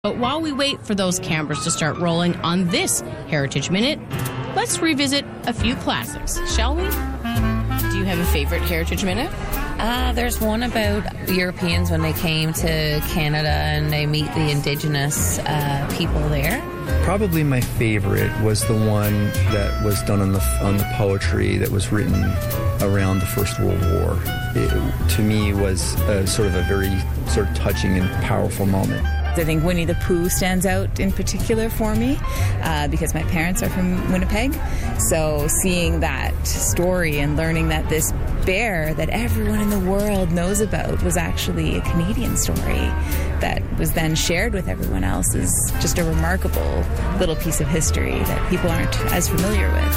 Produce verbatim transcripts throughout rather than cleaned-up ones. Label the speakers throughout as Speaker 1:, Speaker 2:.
Speaker 1: But while we wait for those cameras to start rolling on this Heritage Minute, let's revisit a few classics, shall we? Do you have a favorite Heritage Minute?
Speaker 2: Uh, there's one about Europeans when they came to Canada and they meet the Indigenous uh, people there.
Speaker 3: Probably my favorite was the one that was done on the on the poetry that was written around the First World War. It, to me, was a, sort of a very sort of touching and powerful moment.
Speaker 4: I think Winnie the Pooh stands out in particular for me uh, because my parents are from Winnipeg. So seeing that story and learning that this bear that everyone in the world knows about was actually a Canadian story that was then shared with everyone else is just a remarkable little piece of history that people aren't as familiar with.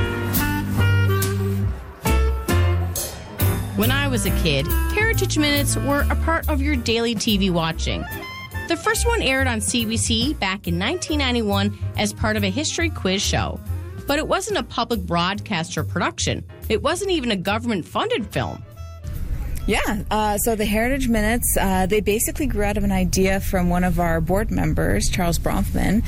Speaker 1: When I was a kid, Heritage Minutes were a part of your daily T V watching. The first one aired on C B C back in nineteen ninety-one as part of a history quiz show. But it wasn't a public broadcaster production. It wasn't even a government-funded film.
Speaker 4: Yeah, uh, so the Heritage Minutes, uh, they basically grew out of an idea from one of our board members, Charles Bronfman,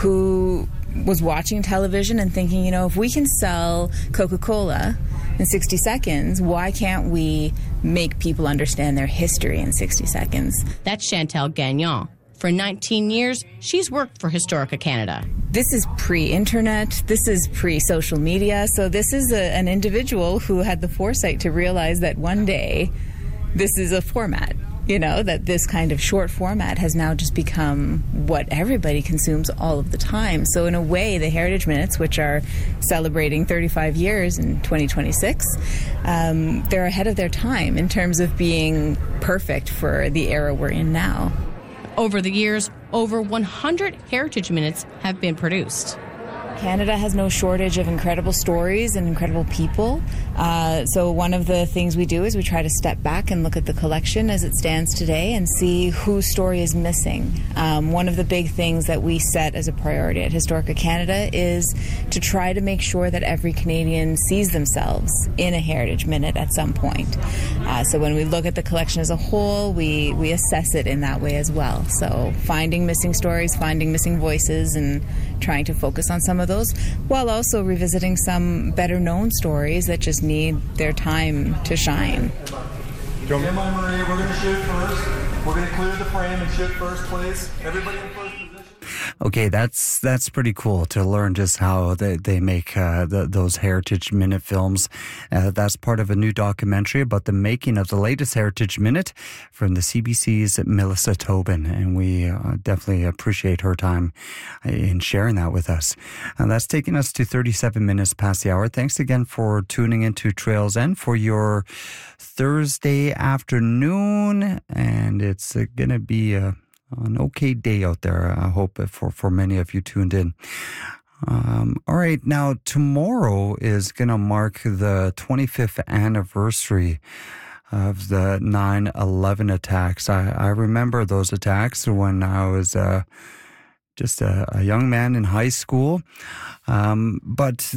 Speaker 4: who was watching television and thinking, you know, if we can sell Coca-Cola in sixty seconds, why can't we make people understand their history in sixty seconds?
Speaker 1: That's Chantal Gagnon. For nineteen years, she's worked for Historica Canada.
Speaker 4: This is pre-internet, this is pre-social media, so this is a, an individual who had the foresight to realize that one day this is a format, you know, that this kind of short format has now just become what everybody consumes all of the time. So in a way, the Heritage Minutes, which are celebrating thirty-five years in twenty twenty-six, um, they're ahead of their time in terms of being perfect for the era we're in now.
Speaker 1: Over the years, over one hundred Heritage Minutes have been produced.
Speaker 4: Canada has no shortage of incredible stories and incredible people. Uh, so one of the things we do is we try to step back and look at the collection as it stands today and see whose story is missing. Um, one of the big things that we set as a priority at Historica Canada is to try to make sure that every Canadian sees themselves in a Heritage Minute at some point. Uh, so when we look at the collection as a whole, we, we assess it in that way as well. So finding missing stories, finding missing voices, and trying to focus on some of those, while also revisiting some better-known stories that just need their time to shine.
Speaker 5: Jim and Marie, we're going to shoot first. We're going to clear the frame and shoot first, please. Everybody in first position.
Speaker 6: Okay, that's that's pretty cool to learn just how they, they make uh, the, those Heritage Minute films. Uh, that's part of a new documentary about the making of the latest Heritage Minute from the C B C's Melissa Tobin, and we uh, definitely appreciate her time in sharing that with us. And that's taking us to thirty-seven minutes past the hour. Thanks again for tuning into Trails End for your Thursday afternoon, and it's uh, going to be a an okay day out there, I hope, for, for many of you tuned in. Um, all right, now tomorrow is going to mark the twenty-fifth anniversary of the nine eleven attacks. I, I remember those attacks when I was uh, just a, a young man in high school, um, but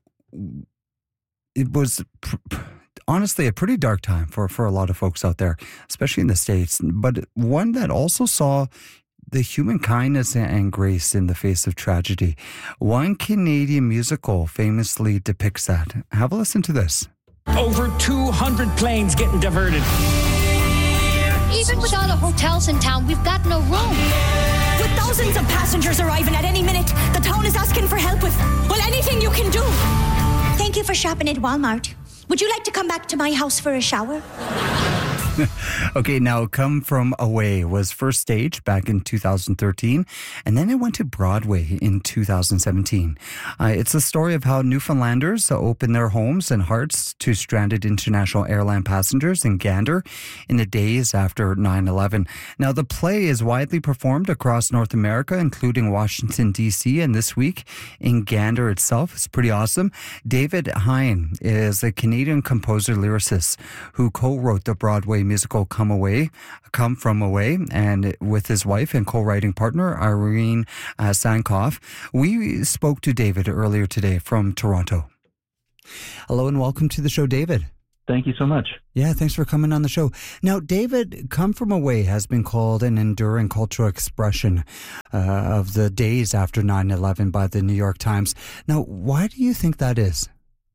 Speaker 6: it was... Pr- honestly a pretty dark time for, for a lot of folks out there, especially in the States, but one that also saw the human kindness and grace in the face of tragedy. One Canadian musical famously depicts that. Have a listen to this.
Speaker 7: Over two hundred planes getting diverted.
Speaker 8: Even with all the hotels in town, we've got no room.
Speaker 9: With thousands of passengers arriving at any minute, the town is asking for help with, well, anything you can do. Thank you for shopping at Walmart. Would you like to come back to my house for a shower?
Speaker 6: Okay, now Come From Away was first staged back in two thousand thirteen, and then it went to Broadway in two thousand seventeen. Uh, it's a story of how Newfoundlanders opened their homes and hearts to stranded international airline passengers in Gander in the days after nine eleven. Now, the play is widely performed across North America, including Washington, D C, and this week in Gander itself. It's pretty awesome. David Hein is a Canadian composer-lyricist who co-wrote the Broadway musical Come Away, Come From Away, and with his wife and co-writing partner, Irene uh, Sankoff. We spoke to David earlier today from Toronto. Hello and welcome to the show, David.
Speaker 10: Thank you so much.
Speaker 6: Yeah, thanks for coming on the show. Now, David, Come From Away has been called an enduring cultural expression uh, of the days after nine eleven by the New York Times. Now, why do you think that is?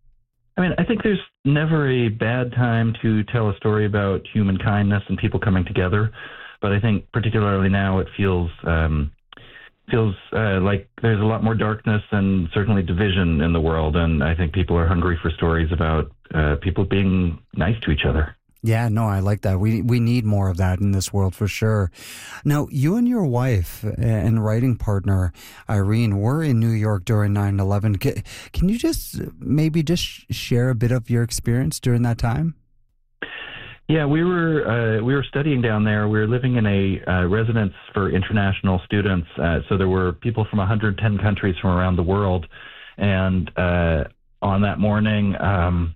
Speaker 10: I mean, I think there's never a bad time to tell a story about human kindness and people coming together. But I think particularly now it feels um, feels uh, like there's a lot more darkness and certainly division in the world. And I think people are hungry for stories about uh, people being nice to each other.
Speaker 6: Yeah, no, I like that. We we need more of that in this world for sure. Now, you and your wife and writing partner, Irene, were in New York during nine eleven. Can you just maybe just share a bit of your experience during that time?
Speaker 10: Yeah, we were uh, we were studying down there. We were living in a uh, residence for international students. Uh, so there were people from one hundred ten countries from around the world. And uh, on that morning, um,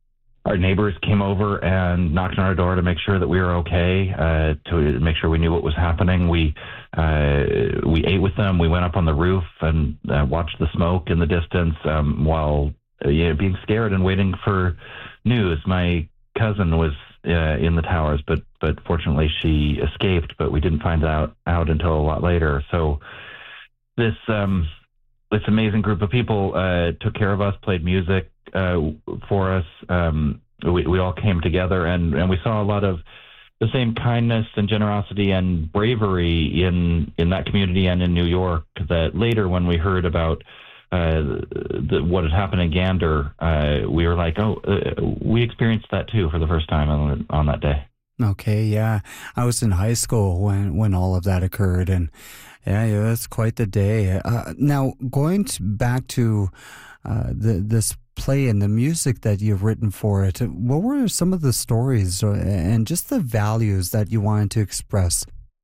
Speaker 10: our neighbors came over and knocked on our door to make sure that we were okay, uh, to make sure we knew what was happening. We uh, we ate with them. We went up on the roof and uh, watched the smoke in the distance um, while uh, you know, being scared and waiting for news. My cousin was Uh, in the towers, but but fortunately she escaped, but we didn't find out out until a lot later. So this um, this amazing group of people uh, took care of us, played music uh, for us. Um, we, we all came together, and, and we saw a lot of the same kindness and generosity and bravery in in that community and in New York that later, when we heard about Uh, the, what had happened in Gander, uh, we were like, oh, uh, we experienced that too for the first time on, on that day.
Speaker 6: Okay, yeah. I was in high school when, when all of that occurred, and yeah, it was quite the day. Uh, now, going to, back to uh, the, this play and the music that you've written for it, what were some of the stories and just the values that you wanted to express?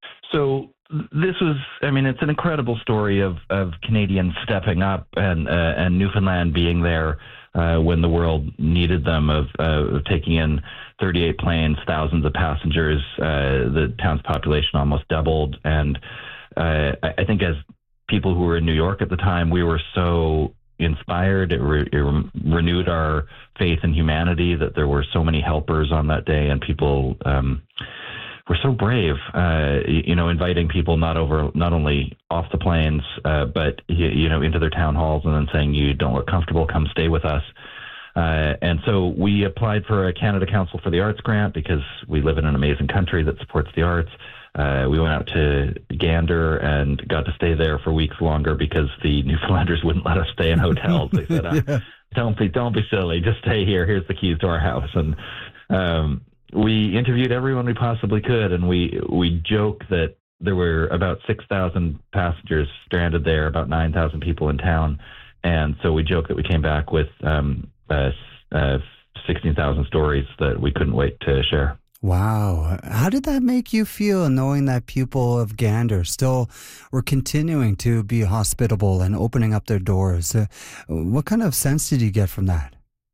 Speaker 10: So this was, I mean, it's an incredible story of, of Canadians stepping up and uh, and Newfoundland being there uh, when the world needed them, of, uh, of taking in thirty-eight planes, thousands of passengers. Uh, the town's population almost doubled. And uh, I think as people who were in New York at the time, we were so inspired. It, re- it re- renewed our faith in humanity that there were so many helpers on that day, and people um, were so brave, uh, you know, inviting people not over, not only off the planes, uh, but, you, you know, into their town halls and then saying, you don't look comfortable, come stay with us. Uh, and so we applied for a Canada Council for the Arts grant because we live in an amazing country that supports the arts. Uh, we went out to Gander and got to stay there for weeks longer because the Newfoundlanders wouldn't let us stay in hotels. They said, uh, yeah. don't be, don't be silly, just stay here. Here's the keys to our house. And, um, we interviewed everyone we possibly could, and we we joke that there were about six thousand passengers stranded there, about nine thousand people in town, and so we joke that we came back with um, uh, uh, sixteen thousand stories that we couldn't wait to share.
Speaker 6: Wow. How did that make you feel, knowing that people of Gander still were continuing to be hospitable and opening up their doors? Uh, what kind of sense did you get from that?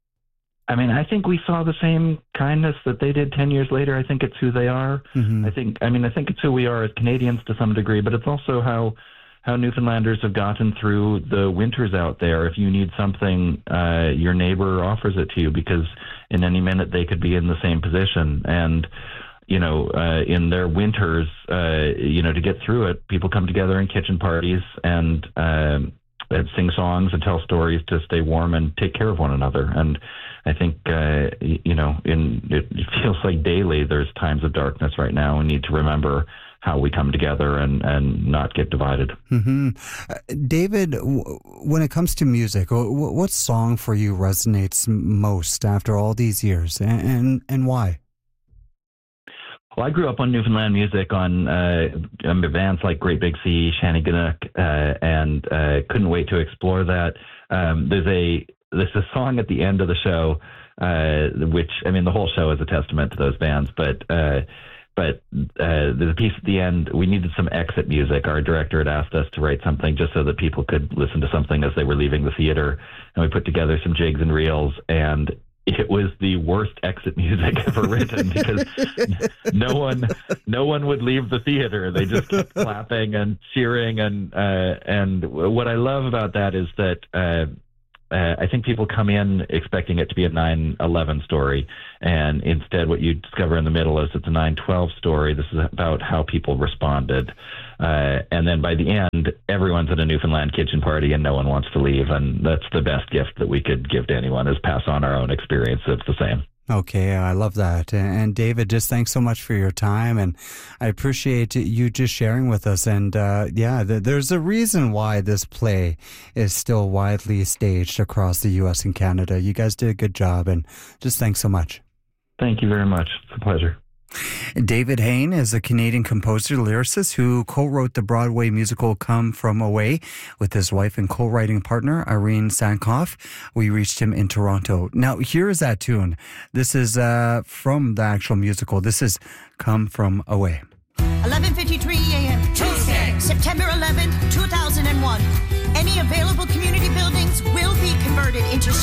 Speaker 10: I mean, I think we saw the same kindness that they did ten years later. I think it's who they are. Mm-hmm. I think, I mean, I think it's who we are as Canadians to some degree, but it's also how how Newfoundlanders have gotten through the winters out there. If you need something, uh, your neighbor offers it to you because in any minute they could be in the same position. And, you know, uh, in their winters, uh, you know, to get through it, people come together in kitchen parties and, um, and sing songs and tell stories to stay warm and take care of one another. And I think, uh, you know, in it, it feels like daily there's times of darkness right now. We need to remember how we come together and, and not get divided.
Speaker 6: Mm-hmm. Uh, David, w- when it comes to music, w- what song for you resonates most after all these years, and and, and why?
Speaker 10: Well, I grew up on Newfoundland music, on uh, bands like Great Big Sea, Shanneyganock, uh, and uh, couldn't wait to explore that. Um, there's a there's a song at the end of the show, uh, which, I mean, the whole show is a testament to those bands, but uh, but uh, there's a piece at the end. We needed some exit music. Our director had asked us to write something just so that people could listen to something as they were leaving the theater, and we put together some jigs and reels, and it was the worst exit music ever written because no one, no one would leave the theater. They just kept clapping and cheering. And, uh, and what I love about that is that, uh, uh, I think people come in expecting it to be a nine eleven story, and instead what you discover in the middle is it's a nine twelve story. This is about how people responded. Uh, and then by the end, everyone's at a Newfoundland kitchen party and no one wants to leave. And that's the best gift that we could give to anyone, is pass on our own experience of the same.
Speaker 6: Okay, I love that. And David, just thanks so much for your time. And I appreciate you just sharing with us. And uh, yeah, th- there's a reason why this play is still widely staged across the U S and Canada. You guys did a good job. And just thanks so much.
Speaker 10: Thank you very much. It's a pleasure.
Speaker 6: David Hain is a Canadian composer, lyricist who co-wrote the Broadway musical Come From Away with his wife and co-writing partner, Irene Sankoff. We reached him in Toronto. Now, here is that tune. This is uh, from the actual musical. This is Come From Away.
Speaker 11: eleven fifty-three a.m. Tuesday, September eleventh, two thousand one. Any available community buildings will be converted into